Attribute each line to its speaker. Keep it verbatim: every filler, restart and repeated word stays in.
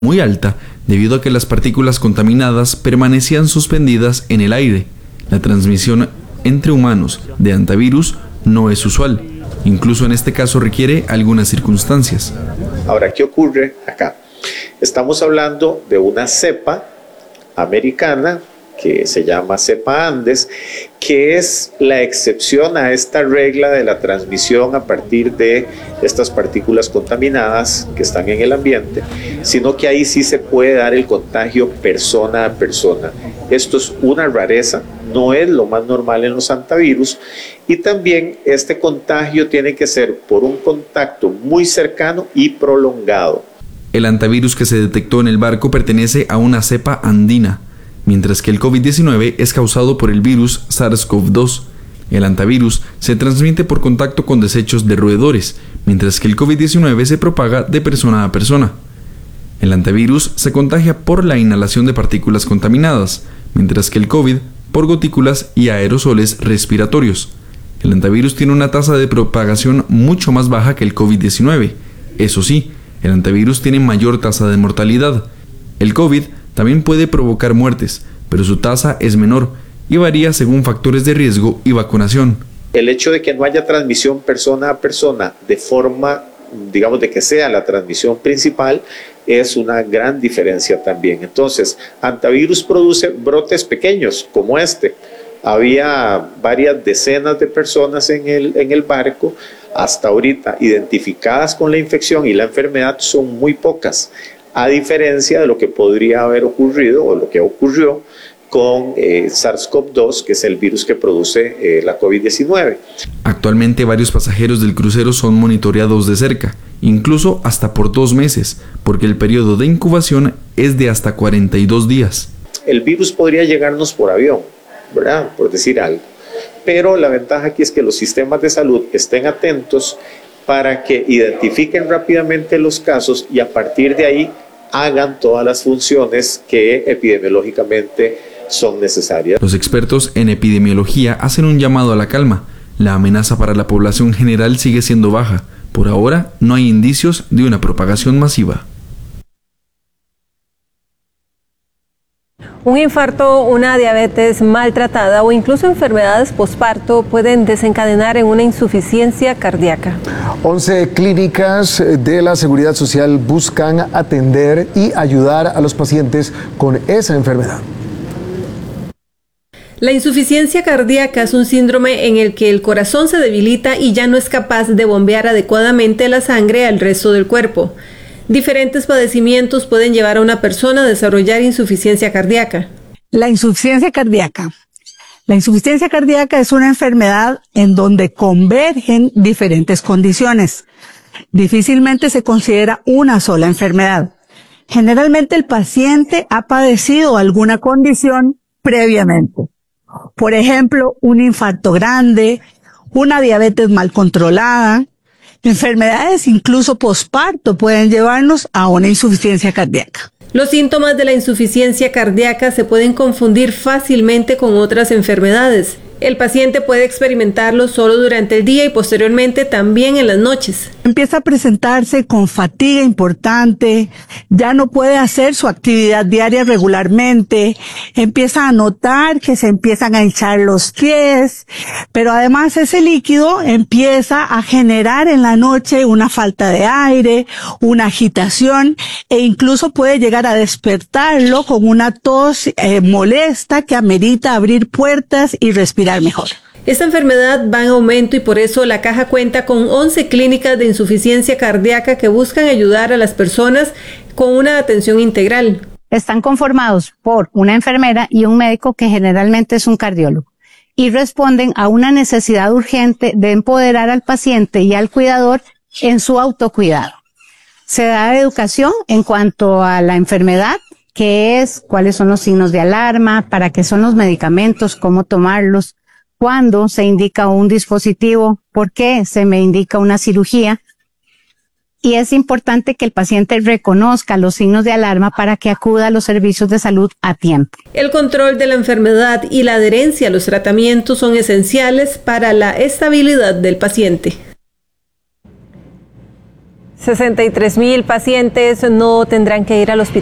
Speaker 1: muy alta debido a que las partículas contaminadas permanecían suspendidas en el aire. La transmisión entre humanos de hantavirus no es usual. Incluso en este caso requiere algunas circunstancias.
Speaker 2: Ahora, ¿qué ocurre acá? Estamos hablando de una cepa americana que se llama cepa Andes, que es la excepción a esta regla de la transmisión a partir de estas partículas contaminadas que están en el ambiente, sino que ahí sí se puede dar el contagio persona a persona. Esto es una rareza, no es lo más normal en los hantavirus, y también este contagio tiene que ser por un contacto muy cercano y prolongado.
Speaker 1: El hantavirus que se detectó en el barco pertenece a una cepa andina, mientras que el COVID diecinueve es causado por el virus SARS CoV dos. El hantavirus se transmite por contacto con desechos de roedores, mientras que el COVID diecinueve se propaga de persona a persona. El hantavirus se contagia por la inhalación de partículas contaminadas, mientras que el COVID por gotículas y aerosoles respiratorios. El hantavirus tiene una tasa de propagación mucho más baja que el COVID diecinueve. Eso sí, el hantavirus tiene mayor tasa de mortalidad. El COVID también puede provocar muertes, pero su tasa es menor y varía según factores de riesgo y vacunación.
Speaker 2: El hecho de que no haya transmisión persona a persona de forma, digamos, de que sea la transmisión principal, es una gran diferencia también. Entonces, hantavirus produce brotes pequeños como este. Había varias decenas de personas en el, en el barco. Hasta ahorita identificadas con la infección y la enfermedad son muy pocas, a diferencia de lo que podría haber ocurrido o lo que ocurrió con eh, SARS CoV dos, que es el virus que produce eh, la COVID diecinueve.
Speaker 1: Actualmente varios pasajeros del crucero son monitoreados de cerca, incluso hasta por dos meses, porque el periodo de incubación es de hasta cuarenta y dos días.
Speaker 2: El virus podría llegarnos por avión, ¿verdad? Por decir algo. Pero la ventaja aquí es que los sistemas de salud estén atentos para que identifiquen rápidamente los casos y a partir de ahí hagan todas las funciones que epidemiológicamente son necesarias.
Speaker 1: Los expertos en epidemiología hacen un llamado a la calma. La amenaza para la población general sigue siendo baja. Por ahora no hay indicios de una propagación masiva.
Speaker 3: Un infarto, una diabetes maltratada o incluso enfermedades posparto pueden desencadenar en una insuficiencia cardíaca.
Speaker 4: once clínicas de la Seguridad Social buscan atender y ayudar a los pacientes con esa enfermedad.
Speaker 3: La insuficiencia cardíaca es un síndrome en el que el corazón se debilita y ya no es capaz de bombear adecuadamente la sangre al resto del cuerpo. Diferentes padecimientos pueden llevar a una persona a desarrollar insuficiencia cardíaca.
Speaker 5: La insuficiencia cardíaca. La insuficiencia cardíaca es una enfermedad en donde convergen diferentes condiciones. Difícilmente se considera una sola enfermedad. Generalmente el paciente ha padecido alguna condición previamente. Por ejemplo, un infarto grande, una diabetes mal controlada. Enfermedades incluso posparto pueden llevarnos a una insuficiencia cardíaca.
Speaker 3: Los síntomas de la insuficiencia cardíaca se pueden confundir fácilmente con otras enfermedades. El paciente puede experimentarlo solo durante el día y posteriormente también en las noches.
Speaker 5: Empieza a presentarse con fatiga importante, ya no puede hacer su actividad diaria regularmente, empieza a notar que se empiezan a hinchar los pies, pero además ese líquido empieza a generar en la noche una falta de aire, una agitación e incluso puede llegar a despertarlo con una tos eh, molesta que amerita abrir puertas y respirar mejor.
Speaker 3: Esta enfermedad va en aumento y por eso la Caja cuenta con once clínicas de insuficiencia cardíaca que buscan ayudar a las personas con una atención integral.
Speaker 6: Están conformados por una enfermera y un médico que generalmente es un cardiólogo y responden a una necesidad urgente de empoderar al paciente y al cuidador en su autocuidado. Se da educación en cuanto a la enfermedad, qué es, cuáles son los signos de alarma, para qué son los medicamentos, cómo tomarlos, cuándo se indica un dispositivo, por qué se me indica una cirugía. Y es importante que el paciente reconozca los signos de alarma para que acuda a los servicios de salud a tiempo.
Speaker 3: El control de la enfermedad y la adherencia a los tratamientos son esenciales para la estabilidad del paciente. sesenta y tres mil pacientes no tendrán que ir al hospital.